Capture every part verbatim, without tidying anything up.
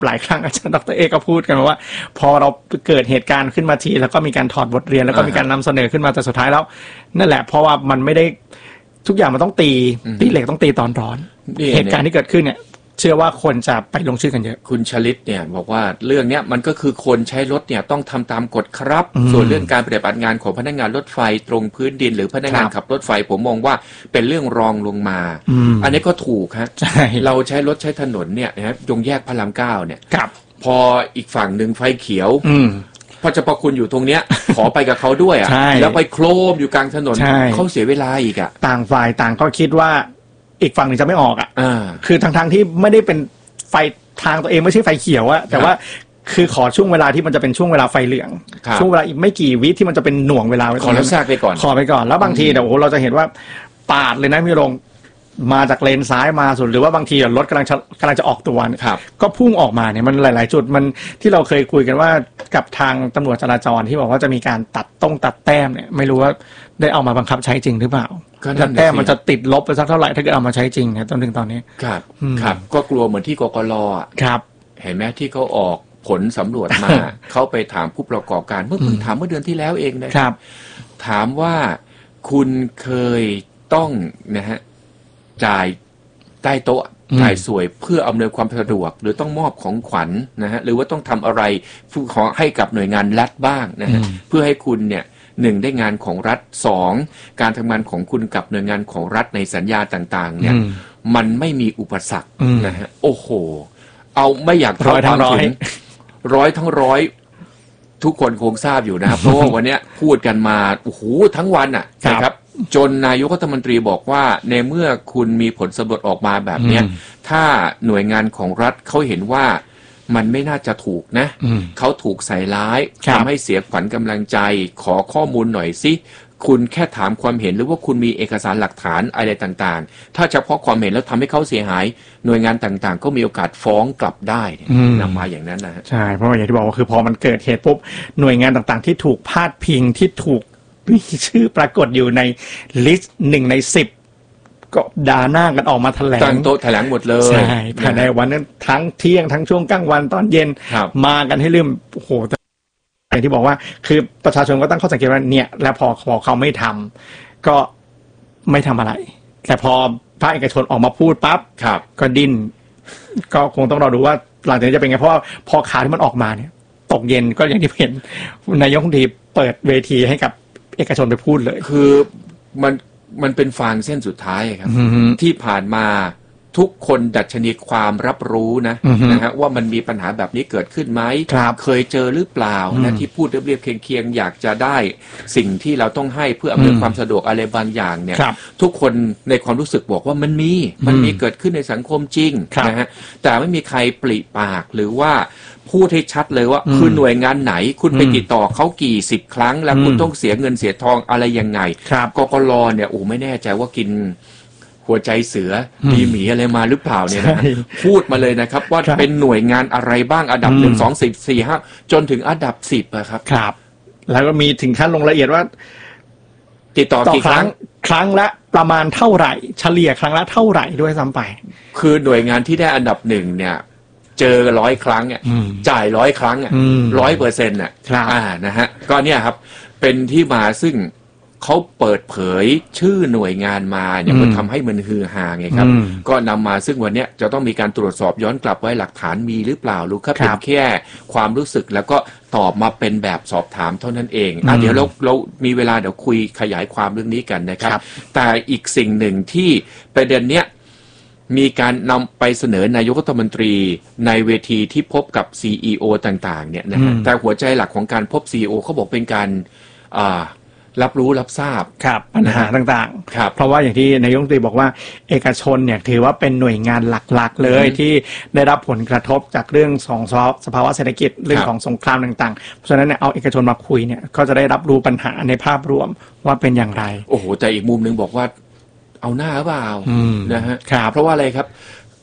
หลายครั้งอาจารย์ดรเอก็พูดกันว่าพอเราเกิดเหตุการณ์ขึ้นมาทีแล้วก็มีการถอดบทเรียนแล้วก็มีการนำเสนอขึ้นมาแต่สุดท้ายแล้วนั่นแหละเพราะว่ามันไม่ได้ทุกอย่างมันต้องตีตีเหล็กต้องตีตอนร้อนเหตุการณ์ที่เกิดขึ้นเนี่ยเชื่อว่าคนจะไปลงชื่อกันเยอะคุณชลิตเนี่ยบอกว่าเรื่องเนี้ยมันก็คือคนใช้รถเนี่ยต้องทำตามกฎครับส่วนเรื่องการปฏิบัติงานของพนักงานรถไฟตรงพื้นดินหรือพนักงานขับรถไฟผมมองว่าเป็นเรื่องรองลงมาอันนี้ก็ถูกฮะเราใช้รถใช้ถนนเนี่ยนะครับยงแยกพระรามเก้าเนี่ยพออีกฝั่งหนึ่งไฟเขียวพระเจ้าประคุณอยู่ตรงเนี้ยขอไปกับเขาด้วยอ่ะแล้วไปโครมอยู่กลางถนนเขาเสียเวลาอีกอ่ะต่างฝ่ายต่างก็คิดว่าอีกฝั่งหนึ่งจะไม่ออกอ่ะคือทางทางที่ไม่ได้เป็นไฟทางตัวเองไม่ใช่ไฟเขียวอะแต่ว่าคือขอช่วงเวลาที่มันจะเป็นช่วงเวลาไฟเหลืองช่วงเวลาอีกไม่กี่วิที่มันจะเป็นหน่วงเวลาขอรับทราบไปก่อนขอไปก่อนแล้วบางทีเดี๋ยวโอ้เราจะเห็นว่าปาดเลยนะพี่รงมาจากเลนซ้ายมาสุดหรือว่าบางทีรถกำลังจะกำลังจะออกตัวก็พุ่งออกมาเนี่ยมันหลายๆจุดมันที่เราเคยคุยกันว่ากับทางตำรวจจราจรที่บอกว่าจะมีการตัดต้งตัดแต้มเนี่ยไม่รู้ว่าได้เอามาบังคับใช้จริงหรือเปล่าตัดแต้มมันจะติดลบไปสักเท่าไหร่ถ้าเกิดเอามาใช้จริงเนี่ยจนถึงตอนนี้ครับครับก็กลัวเหมือนที่กกลอ่ะครับเห็นไหมที่เขาออกผลสำรวจมา เขาไปถามผู้ประกอบการเมื่อเพิ่งถามเมื่อเดือนที่แล้วเองนะครับถามว่าคุณเคยต้องนะฮะจ่ายใต้โต๊ะจ่ายสวยเพื่ออำนวยความสะดวกหรือต้องมอบของขวัญ น, นะฮะหรือว่าต้องทำอะไรขอให้กับหน่วยงานรัฐบ้างนะฮะเพื่อให้คุณเนี่ยหนึ่งได้งานของรัฐสองการทำงานของคุณกับหน่วยงานของรัฐในสัญญาต่างๆเนี่ยมันไม่มีอุปสรรคนะฮะโอ้โหเอาไม่อยากร้อยทั้งร้อยร้อยทั้งร้อยทุกคนคงทราบอยู่นะครับเพราะว่าวันนี้พูดกันมาโอ้โหทั้งวันอ่ะนะครับจนนายกรัฐมนตรีบอกว่าในเมื่อคุณมีผลสำรวจออกมาแบบนี้ถ้าหน่วยงานของรัฐเขาเห็นว่ามันไม่น่าจะถูกนะเขาถูกใส่ร้ายทำให้เสียขวัญกำลังใจขอข้อมูลหน่อยสิคุณแค่ถามความเห็นหรือว่าคุณมีเอกสารหลักฐานอะไรต่างๆถ้าเฉพาะความเห็นแล้วทำให้เขาเสียหายหน่วยงานต่างๆก็มีโอกาสฟ้องกลับได้นำมาอย่างนั้นนะใช่เพราะว่าอย่างที่บอกว่าคือพอมันเกิดเหตุปุ๊บหน่วยงานต่างๆที่ถูกพาดพิงที่ถูกมีชื่อปรากฏอยู่ในลิสต์หนึ่งในสิบก็ด่าหน้ากันออกมาแถลงตั้งโต๊ะแถลงหมดเลยใช่ภายในวันนั้นทั้งเที่ยงทั้งช่วงกลางวันตอนเย็นมากันให้ลืมโอ้โหอย่างที่บอกว่าคือประชาชนก็ตั้งข้อสังเกตว่าเนี่ยแล้วพอพอเขาไม่ทำก็ไม่ทำอะไรแต่พอภาคเอกชนออกมาพูดปั๊บก็ดิ้นก็คงต้องรอดูว่าหลังจากนี้จะเป็นไงเพราะว่าพอข่าวที่มันออกมาเนี่ยตกเย็นก็อย่างที่เห็นนายกรัฐมนตรีเปิดเวทีให้กับเอกชนไปพูดเลยคือมันมันเป็นฟางเส้นสุดท้ายครับที่ผ่านมาทุกคนดัชนีความรับรู้นะนะฮะว่ามันมีปัญหาแบบนี้เกิดขึ้นไหมเคยเจอหรือเปล่านะที่พูดเรียบๆเคียงๆอยากจะได้สิ่งที่เราต้องให้เพื่ออำนวยความสะดวกอะไรบางอย่างเนี่ยทุกคนในความรู้สึกบอกว่ามันมีมันมีเกิดขึ้นในสังคมจริงนะฮะแต่ไม่มีใครปริปากหรือว่าพูดให้ชัดเลยว่าคือหน่วยงานไหนคุณไปติดต่อเขากี่สิบครั้งแล้วคุณต้องเสียเงินเสียทองอะไรยังไงกกลเนี่ยโอ้ไม่แน่ใจว่ากินหัวใจเสือมีหมีอะไรมาหรือเปล่าเนี่ยนะพูดมาเลยนะครับว่าเป็นหน่วยงานอะไรบ้างอันดับหนึ่งสองสิบสี่ห้าจนถึงอันดับสิบอะครับครับแล้วก็มีถึงขั้นลงละเอียดว่าติดต่อกี่ครั้งครั้งละประมาณเท่าไหร่เฉลี่ยครั้งละเท่าไหร่ด้วยซ้ำไปคือหน่วยงานที่ได้อันดับหนึ่งเนี่ยเจอร้อยครั้งเนี่ยจ่ายร้อยครั้งอ่ะร้อยเปอร์เซ็นต์อ่ะอ่านะฮะก็เนี่ยครับเป็นที่มาซึ่งเขาเปิดเผยชื่อหน่วยงานมาเนี่ยมันทำให้มันฮือฮาไงครับก็นำมาซึ่งวันนี้จะต้องมีการตรวจสอบย้อนกลับไว้หลักฐานมีหรือเปล่าหรือแค่เป็นแค่ความรู้สึกแล้วก็ตอบมาเป็นแบบสอบถามเท่านั้นเองอ่ะเดี๋ยวเราเรามีเวลาเดี๋ยวคุยขยายความเรื่องนี้กันนะครับแต่อีกสิ่งหนึ่งที่ประเด็นเนี้ยมีการนำไปเสนอนายกรัฐมนตรีในเวทีที่พบกับ ซี อี โอ ต่างๆเนี่ยนะฮะแต่หัวใจหลักของการพบ ซี อี โอ เขาบอกเป็นการรับรู้รับทราบปัญหาต่างๆเพราะว่าอย่างที่นายกรัฐมนตรีบอกว่าเอกชนเนี่ยถือว่าเป็นหน่วยงานหลักๆเลยที่ได้รับผลกระทบจากเรื่องของสภาวะเศรษฐกิจเรื่องของสงครามต่างๆเพราะฉะนั้นเนี่ยเอาเอกชนมาคุยเนี่ยก็จะได้รับรู้ปัญหาในภาพรวมว่าเป็นอย่างไรโอ้โหแต่อีกมุมนึงบอกว่าเอาหน้าหรือเปล่านะฮะเพราะว่าอะไรครับ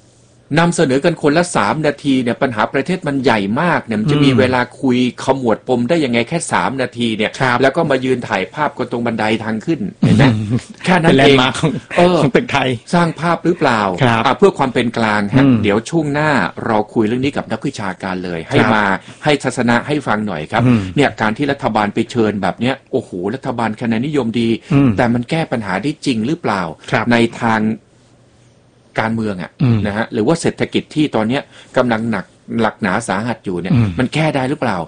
นำเสนอกันคนละสามนาทีเนี่ยปัญหาประเทศมันใหญ่มากเนี่ยมันจะมีเวลาคุยขมวดปมได้ยังไงแค่สามนาทีเนี่ยแล้วก็มายืนถ่ายภาพกันตรงบันไดทางขึ้นเห็นไหมแค่นั้นเองของตึกไทยสร้างภาพหรือเปล่าเพื่อความเป็นกลางฮะเดี๋ยวช่วงหน้าเราคุยเรื่องนี้กับนักวิชาการเลยให้มาให้ทัศนะให้ฟังหน่อยครับเนี่ยการที่รัฐบาลไปเชิญแบบเนี้ยโอ้โหรัฐบาลคะแนนนิยมดีแต่มันแก้ปัญหาได้จริงหรือเปล่าในทางการเมืองอ่ะนะฮะหรือว่าเศรษฐกิจที่ตอนนี้กำลังหนักหลักหนาสาหัสอยู่เนี่ยมันแก้ได้หรือเปล่า